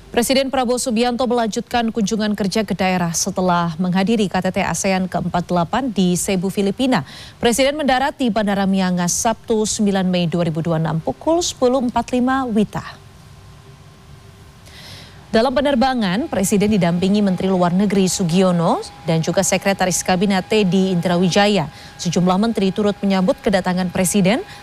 Presiden Prabowo Subianto melanjutkan kunjungan kerja ke daerah setelah menghadiri KTT ASEAN ke-48 di Cebu, Filipina. Presiden mendarat di Bandara Miangas Sabtu 9 Mei 2026 pukul 10.45 WITA. Dalam penerbangan, Presiden didampingi Menteri Luar Negeri Sugiono dan juga Sekretaris Kabinet Teddy Indrawijaya. Sejumlah menteri turut menyambut kedatangan Presiden.